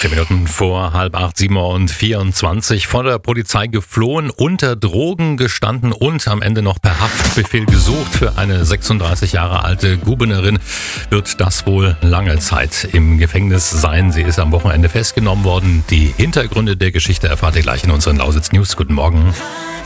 4 Minuten vor 7:30, 7:24, von der Polizei geflohen, unter Drogen gestanden und am Ende noch per Haftbefehl gesucht. Für eine 36 Jahre alte Gubenerin wird das wohl lange Zeit im Gefängnis sein. Sie ist am Wochenende festgenommen worden. Die Hintergründe der Geschichte erfahrt ihr gleich in unseren Lausitz News. Guten Morgen.